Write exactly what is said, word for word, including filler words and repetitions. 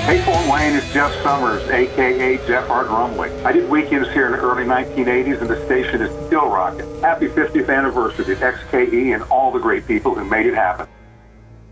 Hey, Fort Wayne, it's Jeff Summers, a k a. Jeff Art Rumley. I did weekends here in the early nineteen eighties, and the station is still rocking. Happy fiftieth anniversary to X K E and all the great people who made it happen.